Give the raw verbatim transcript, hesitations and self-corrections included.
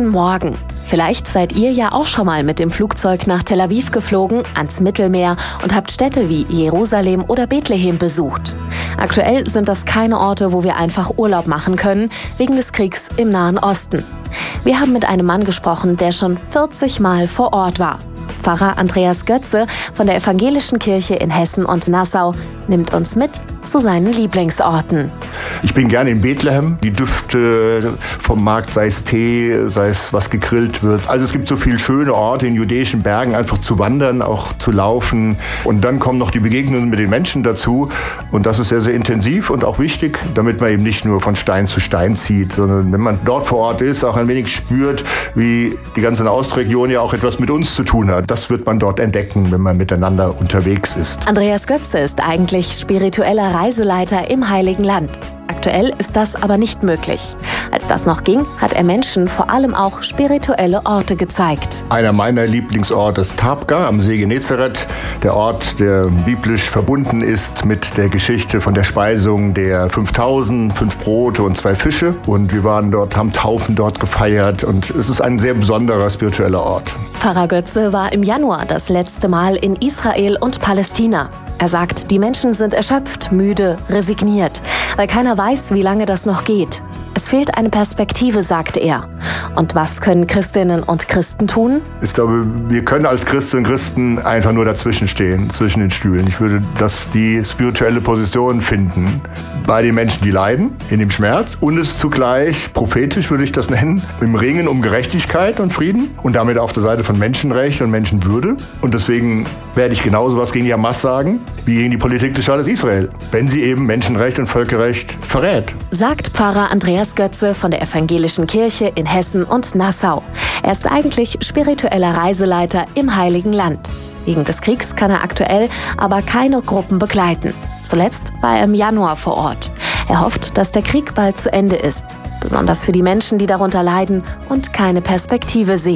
Guten Morgen. Vielleicht seid ihr ja auch schon mal mit dem Flugzeug nach Tel Aviv geflogen, ans Mittelmeer und habt Städte wie Jerusalem oder Bethlehem besucht. Aktuell sind das keine Orte, wo wir einfach Urlaub machen können, wegen des Kriegs im Nahen Osten. Wir haben mit einem Mann gesprochen, der schon vierzig Mal vor Ort war. Pfarrer Andreas Götze von der Evangelischen Kirche in Hessen und Nassau nimmt uns mit zu seinen Lieblingsorten. Ich bin gerne in Bethlehem. Die Düfte vom Markt, sei es Tee, sei es was gegrillt wird. Also es gibt so viele schöne Orte in judäischen Bergen, einfach zu wandern, auch zu laufen. Und dann kommen noch die Begegnungen mit den Menschen dazu. Und das ist sehr, sehr intensiv und auch wichtig, damit man eben nicht nur von Stein zu Stein zieht, sondern wenn man dort vor Ort ist, auch ein wenig spürt, wie die ganze Ostregion ja auch etwas mit uns zu tun hat. Das wird man dort entdecken, wenn man miteinander unterwegs ist. Andreas Götze ist eigentlich spiritueller Reiseleiter im Heiligen Land. Aktuell ist das aber nicht möglich. Als das noch ging, hat er Menschen vor allem auch spirituelle Orte gezeigt. Einer meiner Lieblingsorte ist Tabga am See Genezareth. Der Ort, der biblisch verbunden ist mit der Geschichte von der Speisung der fünftausend, fünf Brote und zwei Fische. Und wir waren dort, haben Taufen dort gefeiert. Und es ist ein sehr besonderer spiritueller Ort. Pfarrer Götze war im Januar das letzte Mal in Israel und Palästina. Er sagt, die Menschen sind erschöpft, müde, resigniert, weil keiner weiß, wie lange das noch geht. Es fehlt eine Perspektive, sagte er. Und was können Christinnen und Christen tun? Ich glaube, wir können als Christinnen und Christen einfach nur dazwischen stehen, zwischen den Stühlen. Ich würde das die spirituelle Position finden bei den Menschen, die leiden, in dem Schmerz und es zugleich, prophetisch würde ich das nennen, im Ringen um Gerechtigkeit und Frieden und damit auf der Seite von Menschenrecht und Menschenwürde. Und deswegen werde ich genauso was gegen die Hamas sagen, wie gegen die Politik des Staates Israel, wenn sie eben Menschenrecht und Völkerrecht verrät. Sagt Pfarrer Andreas Götze von der Evangelischen Kirche in Hessen und Nassau. Er ist eigentlich spiritueller Reiseleiter im Heiligen Land. Wegen des Kriegs kann er aktuell aber keine Gruppen begleiten. Zuletzt war er im Januar vor Ort. Er hofft, dass der Krieg bald zu Ende ist. Besonders für die Menschen, die darunter leiden und keine Perspektive sehen.